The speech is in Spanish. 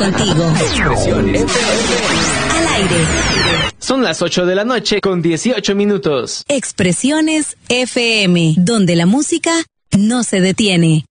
contigo. Expresiones Al aire. Son las 8 de la noche con 18 minutos. Expresiones FM, donde la música no se detiene.